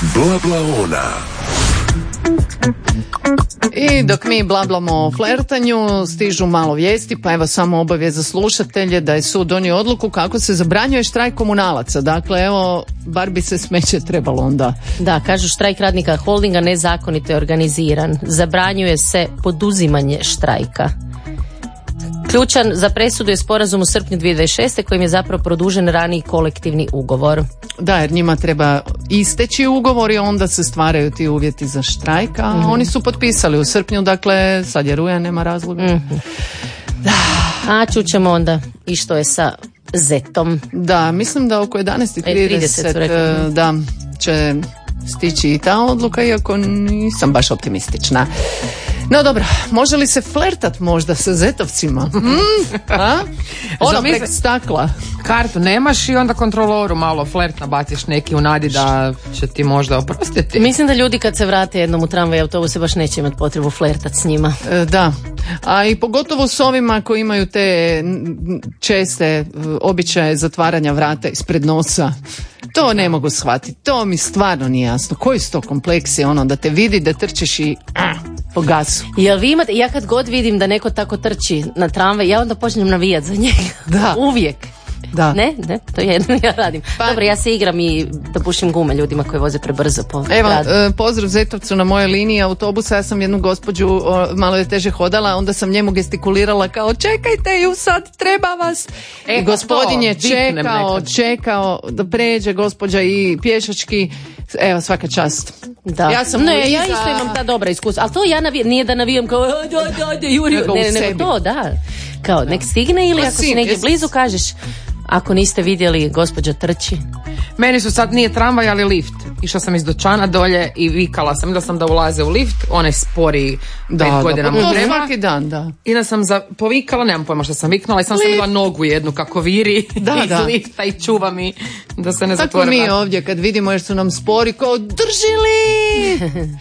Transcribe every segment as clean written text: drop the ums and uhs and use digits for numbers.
Blablaona. I dok mi blablamo o flertanju, stižu malo vijesti, pa evo samo obavijest za slušatelje da je sud donio odluku kako se zabranjuje štrajk komunalaca. Dakle, evo, bar bi se smeće trebalo onda. Da, kažu štrajk radnika Holdinga nezakonito je organiziran. Zabranjuje se poduzimanje štrajka. Ključan za presudu je sporazum u srpnju 2026. kojim je zapravo produžen raniji kolektivni ugovor. Da, jer njima treba isteći ugovor i onda se stvaraju ti uvjeti za štrajk, a oni su potpisali u srpnju, dakle sad je rujan, nema razloga. Da. A čućemo onda i što je sa Zetom. Da, mislim da oko 11:30 da će stići i ta odluka, iako nisam baš optimistična. No dobro, može li se flertat možda sa zetovcima? Ono prek stakla. Kartu nemaš i onda kontroloru malo flert nabaciš neki u nadi da će ti možda oprostiti. Mislim da ljudi kad se vrate jednom u tramvaj i autobuse baš neće imati potrebu flertat s njima. Da, a i pogotovo s ovima koji imaju te česte običaje zatvaranja vrata ispred nosa. To ne mogu shvatiti, to mi stvarno nije jasno. Koji su to kompleksi, ono da te vidi da trčiš i po gasu. Jel vi imate, ja kad god vidim da neko tako trči na tramvaj, ja onda počnem navijat za njega. Da. Uvijek. Da. Ne, to jedno ja radim. Dobro, ja se igram i da pušim gume ljudima koji voze prebrzo po gradu. Pozdrav Zetovcu na mojoj liniji autobusa. Ja sam jednu gospođu, malo je teže hodala, onda sam njemu gestikulirala kao čekajte ju sad, treba vas. I gospodin je čekao da pređe gospođa i pješački. Evo, svaka čast. Da. Ja isto imam ta dobra iskustva, ali to ja nije da navijam kao Juri, nego to, da. Kao nek stigne ili ako si negdje blizu kažeš ako niste vidjeli gospođa trči. Meni su sad nije tramvaj ali lift. Išla sam iz dućana dolje i vikala sam da ulaze u lift, onaj spori 5 godina mu treba. Svaki dan, da. I da sam povikala, nemam pojma što sam viknula i sam vidjela nogu jednu kako viri iz lifta i čuva mi da se ne zatvore. Tako mi ovdje kad vidimo jer su nam spori kao držili.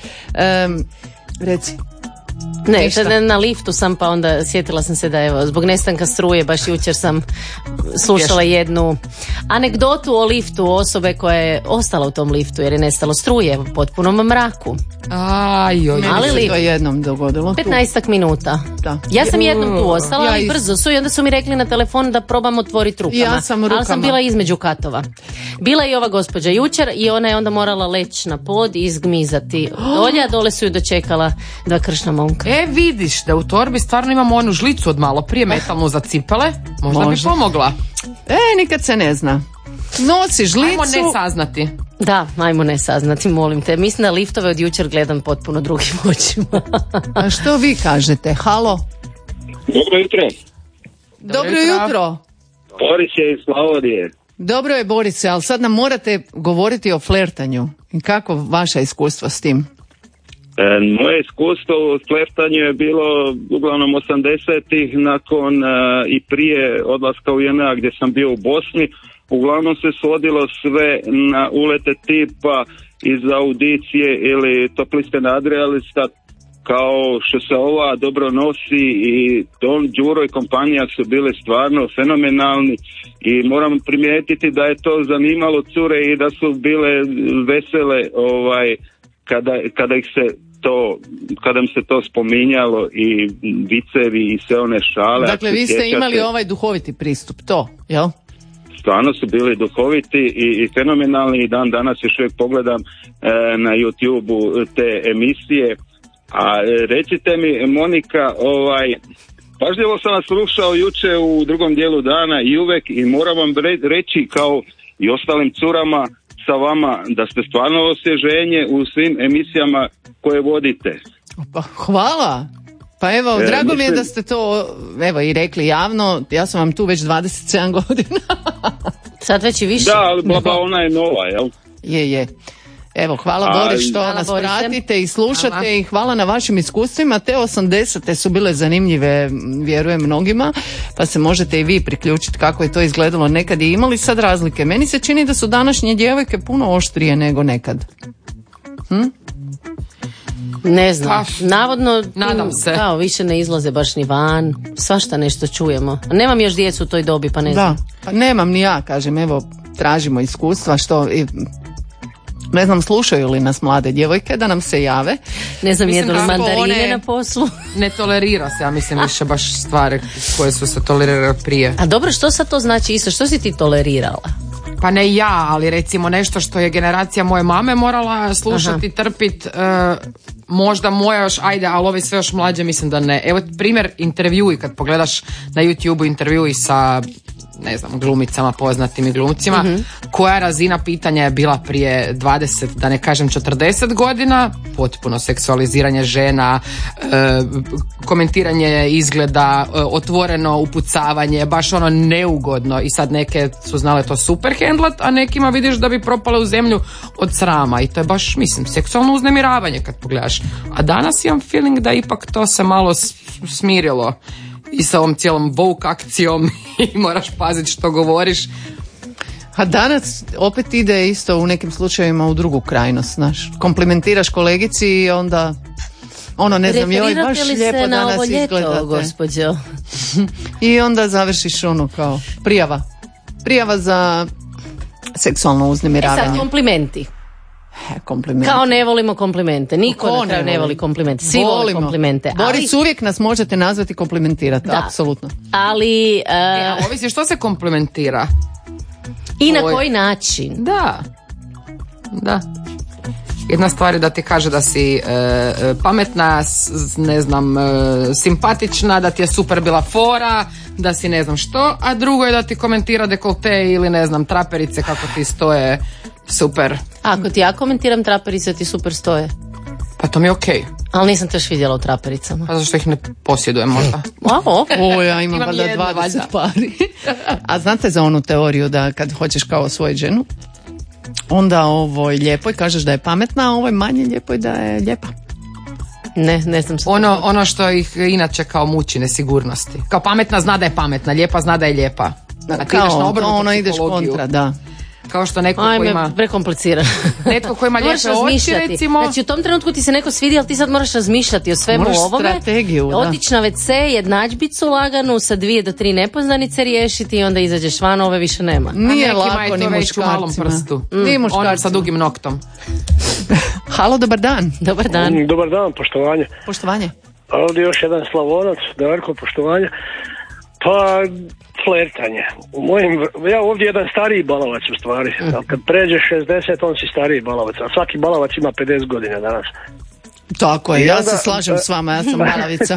Reci. Ne, na liftu sam pa onda sjetila sam se da evo zbog nestanka struje baš jučer sam slušala jednu anegdotu o liftu osobe koja je ostala u tom liftu jer je nestalo struje u potpunom mraku. Meni se to jednom dogodilo. 15 minuta. Da. Ja sam jednom tu ostala, ali brzo su i onda su mi rekli na telefonu da probam otvoriti rukama. Ja sam rukama. Ali sam bila između katova. Bila je i ova gospođa jučer i ona je onda morala leći na pod i izgmizati dolje, a dole su ju dočekala 2 kršna momka. Vidiš da u torbi stvarno imamo onu žlicu od malo prije metalnu za cipele. Možda bi pomogla. Nikad se ne zna. Nosi žlicu. Ajmo ne saznati. Da, ajmo ne saznati, molim te. Mislim da liftove od jučer gledam potpuno drugim očima. A što vi kažete? Halo? Dobro jutro. Dobro jutro. Boris je iz Slavonije. Dobro je, Borise, ali sad nam morate govoriti o flertanju. I kako vaša iskustva s tim? Moje iskustvo u flertanju je bilo uglavnom 80-ih nakon i prije odlaska u JNA gdje sam bio u Bosni. Uglavnom se svodilo sve na ulete tipa iz audicije ili top liste nadrealista kao što se ova dobro nosi i Don Đuro i kompanija su bili stvarno fenomenalni i moram primijetiti da je to zanimalo cure i da su bile vesele kada ih se kada mi se to spominjalo i vicevi i sve one šale. Dakle, vi ste imali ovaj duhoviti pristup, to, jel? Stvarno su bili duhoviti i fenomenalni i dan danas još uvijek pogledam na YouTube-u te emisije. A recite mi, Monika, pažljivo sam vas slušao juče u drugom dijelu dana i uvek i moram vam reći kao i ostalim curama sa vama da ste stvarno osvježenje u svim emisijama koje vodite. Pa hvala. Pa evo, drago mi je da ste to i rekli javno. Ja sam vam tu već 27 godina. Sad već i više. Da, ali ona je nova, jel? Je. Evo, hvala Boris što nas pratite i slušate i hvala na vašim iskustvima. Te 80-te su bile zanimljive, vjerujem mnogima, pa se možete i vi priključiti kako je to izgledalo nekad i imali sad razlike. Meni se čini da su današnje djevojke puno oštrije nego nekad. Ne znam, navodno nadam se. Kao više ne izlaze baš ni van, svašta nešto čujemo. Nemam još djecu u toj dobi pa ne znam. Da, pa nemam ni ja, kažem, evo tražimo iskustva što Ne znam, slušaju li nas mlade djevojke da nam se jave. Ne znam, jedu li mandarine na poslu. Ne tolerira se, ja mislim, više baš stvari koje su se tolerirale prije. A dobro, što sad to znači isto? Što si ti tolerirala? Pa ne ja, ali recimo nešto što je generacija moje mame morala slušati, trpit, možda moja još, ajde, ali ovi sve još mlađe mislim da ne. Evo primjer intervjui, kad pogledaš na YouTube intervjui sa, ne znam, glumicama, poznatim i glumcima, koja razina pitanja je bila prije 20, da ne kažem 40 godina, potpuno seksualiziranje žena, komentiranje izgleda, otvoreno upucavanje, baš ono neugodno, i sad neke su znale to super hendlat, a nekima vidiš da bi propale u zemlju od srama, i to je baš, mislim, seksualno uznemiravanje kad pogledaš. A danas imam feeling da ipak to se malo smirilo i sa ovom cijelom woke akcijom i moraš paziti što govoriš. A danas opet ide isto u nekim slučajevima u drugu krajnost, znaš. Komplimentiraš kolegici i onda ne znam, joj, baš lijepo danas izgledate. Gospođo. I onda završiš kao prijava za seksualno uznemiravanje. Sad komplimenti. Komplimenti. Kao ne volimo komplimente. Niko na kraju ne voli komplimente. Svi vole komplimente. Boris, uvijek nas možete nazvati komplimentirati. Da. Apsolutno. Ali ovisi što se komplimentira i na koji način. Da. Jedna stvar je da ti kaže da si pametna, ne znam, simpatična, da ti je super bila fora, da si ne znam što, a drugo je da ti komentira dekolte ili ne znam, traperice kako ti stoje super. Ako ti ja komentiram traperice, ti super stoje. Pa to mi je okej. Ali nisam te još vidjela u trapericama. Pa zašto ih ne posjedujem možda? Ja imam valjda 20 pari. A znate za onu teoriju da kad hoćeš kao osvojiti ženu, onda ovoj lijepoj kažeš da je pametna, a ovoj manje lijepoj da je lijepa. Ne znam što. Ono što ih inače kao muči, nesigurnosti. Kao pametna zna da je pametna, lijepa zna da je lijepa. A ti ideš na obrnutu ideš kontra, da. Kao što neko ko ima... prekomplicirano. Netko ko ima lijepe oči, recimo. Znači u tom trenutku ti se neko svidi, ali ti sad moraš razmišljati o svemu ovome. Strategiju, da. Otići na WC, jednadžbicu laganu, sa 2 do 3 nepoznanice riješiti i onda izađeš van, ove više nema. Nije lako ni muškarcima. Ni muškarcima. Sa dugim noktom. Halo, dobar dan. Dobar dan. Dobar dan, poštovanje. Poštovanje. Ovdje još jedan Slavonac, Darko, poštovanje. Pa, flertanje. Ja ovdje jedan stariji balavac u stvari. Kad pređeš 60, on si stariji balavac. A svaki balavac ima 50 godina danas. Tako je, ja se slažem s vama, ja sam balavica.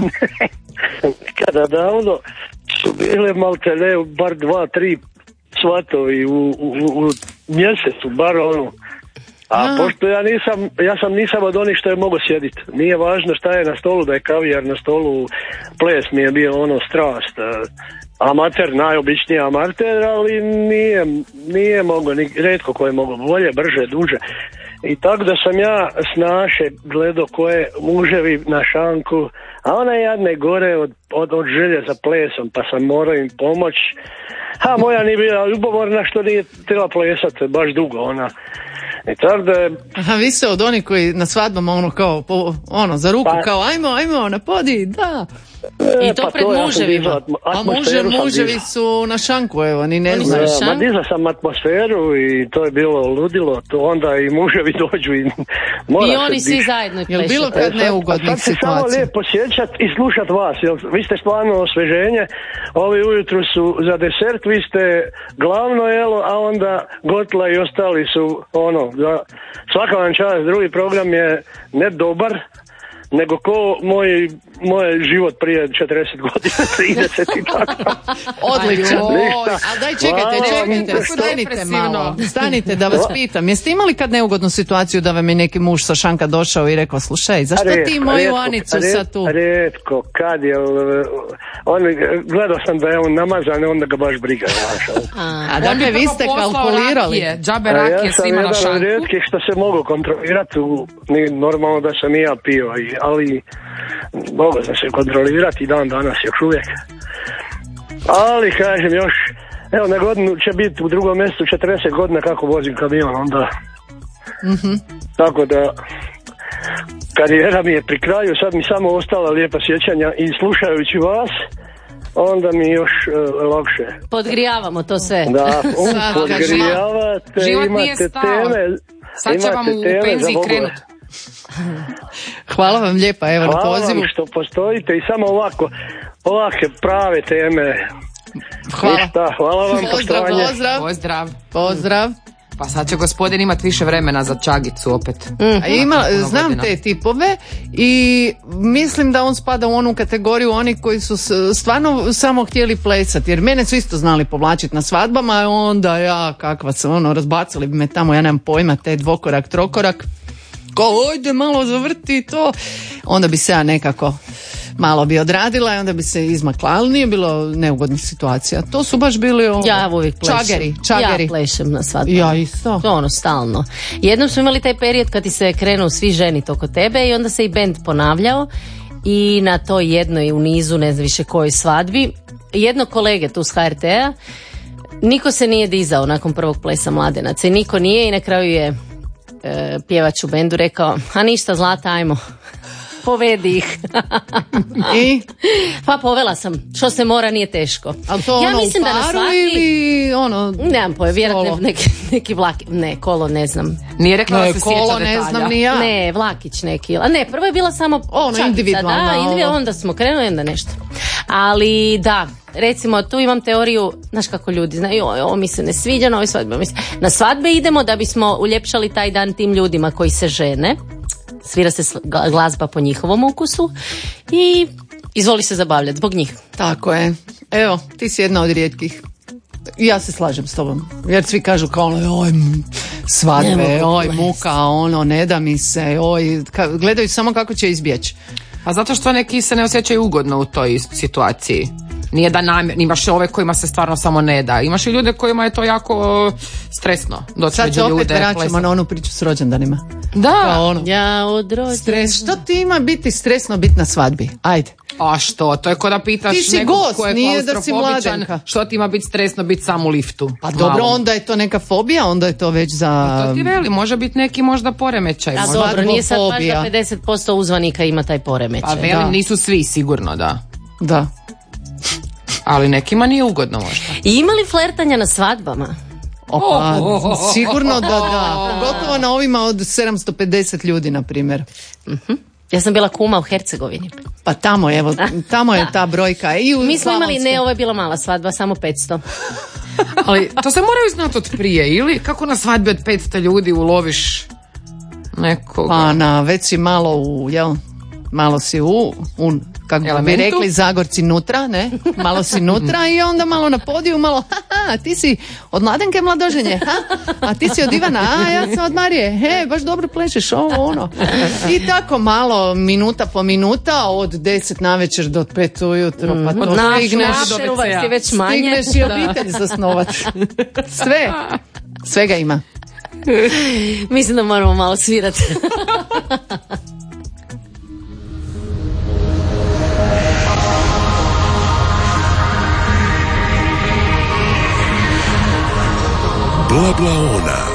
Kada davno su bile maltene bar 2-3 svatovi u mjesecu, bar ono. A pošto ja nisam od onih što je mogo sjediti. Nije važno šta je na stolu, da je kavijar na stolu, ples mi je bio ono strast. Amater, najobičniji amater, ali nije mogo, retko ko je mogo, bolje, brže, duže. I tako da sam ja s naše gledao koje muževi na šanku, a ona jadne gore od želje za plesom, pa sam morao im pomoć. A moja nije bila ljubomorna što nije trebala plesati baš dugo, ona. I tako da je... Aha, vi ste od onih koji na svadbama za ruku kao ajmo na podi, da. I to pred muževima. A muževi su na šanku, evo, ni ne znaju. Dizao sam atmosferu i to je bilo ludilo, to onda i muževi dođu i mora i oni svi zajedno plešati. Jel bilo kad neugodnih situacija? Sad se samo lijepo sjećat i slušat vas, jer vi ste stvarno osveženje, ovi ujutru su za desert, vi ste glavno jelo, a onda Gotla i ostali su svaka vam čast, drugi program je ne dobar, nego ko moj život prije 40 godina, 30 i tako. Odlično. A daj čekajte, stanite da vas pitam. Jeste imali kad neugodnu situaciju da vam je neki muž sa šanka došao i rekao, slušaj, zašto ti moju Anicu sad tu? Rijetko, kad je, gledao sam da je on namazan, onda ga baš briga. A dakle, vi ste kalkulirali. Džabe rakije svima na šanku. Ja sam jedan od rijetkih što se mogu kontrolirati, normalno da sam i ja pio, ali mogu sam se kontrolirati i dan danas još uvijek. Ali kažem još, evo na godinu će biti u drugom mjestu 40 godina kako vozim kamion, onda tako da karijera mi je pri kraju, sad mi samo ostala lijepa sjećanja i slušajući vas onda mi još lakše. Podgrijavamo to sve. Da, podgrijavate, imate teme. Sad će vam u penziji krenuti. Hvala vam lijepa, evo na pozivu. Hvala vam što postojite i samo ovake prave teme. Hvala. Hvala vam, poštovanje. Pozdrav. Pa sad će gospodin imati više vremena za čagicu opet. Znam te tipove i mislim da on spada u onu kategoriju oni koji su stvarno samo htjeli plesati, jer mene su isto znali povlačiti na svadbama, a onda kakva sam, razbacili bi me tamo, ja nemam pojma, te dvokorak, trokorak, ko ojde malo zavrti to, onda bi se ja nekako malo bi odradila i onda bi se izmakla, ali nije bilo neugodnih situacija. To su baš bili ja uvijek plešem. Čageri. Ja plešem na svadbama. Ja isto. To stalno. Jednom smo imali taj period kad ti se krenuo svi ženiti oko tebe i onda se i bend ponavljao i na toj jednoj u nizu, ne znam više kojoj svadbi, jedno kolege tu s HRT-a, niko se nije dizao nakon prvog plesa Mladenaca i niko nije i na kraju je pjevač u bendu rekao, a ništa Zlata, ajmo. Povedi ih. I? Pa povela sam, što se mora, nije teško. Ali to ja mislim u paru da ili nemam pojma, vjerojatno neki vlak, ne, kolo ne znam. Nije rekla da se kolo sjeća ne detalja. znam ni ja. Ne, vlakić neki. A ne, prvo je bila samo čagica, individualno. Da, onda smo krenuli, onda nešto. Ali da, recimo tu imam teoriju, znaš kako ljudi znaju, ovo mi se ne sviđa na ovoj svadbi. Na svadbe idemo da bismo uljepšali taj dan tim ljudima koji se žene. Svira se glazba po njihovom ukusu i izvoli se zabavljati zbog njih. Tako je. Evo, ti si jedna od rijetkih. Ja se slažem s tobom. Jer svi kažu kao oj svadbe, oj muka, ne da mi se, gledaju samo kako će izbjeći. A zato što neki se ne osjećaju ugodno u toj situaciji. Nije da imaš ove kojima se stvarno samo ne da. Imaš i ljude kojima je to jako stresno. Sad se opet vraćamo na onu priču s rođendanima. Da. Ja od rođendana. Što ti ima biti stresno biti na svadbi? Ajde. A što? To je ko da pitaš nekog ko je klaustrofobičan. Što ti ima biti stresno biti sam u liftu? Pa dobro, onda je to neka fobija, onda je to već za... To ti veli, može biti neki možda poremećaj. A dobro, nije sad baš da 50% uzvanika ima taj poremećaj. Pa veli, nisu svi sigurno, da. Da. Ali nekima nije ugodno možda. I ima li flertanja na svadbama? Sigurno da. Pogotovo na ovima od 750 ljudi, na primjer. Ja sam bila kuma u Hercegovini. Pa tamo je ta brojka. Mi smo imali, ne, ovo je bila mala svadba, samo 500. Ali to se moraju znati od prije, ili kako na svadbi od 500 ljudi uloviš nekoga? Pa već si malo malo si kako bi rekli Zagorci nutra, ne? Malo si nutra i onda malo na podiju, malo ti si od Mladenke Mladoženje, a ti si od Ivana, a ja sam od Marije, baš dobro plešeš, I tako malo, minuta po minuta, od 10 navečer do 5 ujutro, pa to stigneš i obitelj zasnovati. Svega ima. Mislim da moramo malo svirati. Bla bla ona.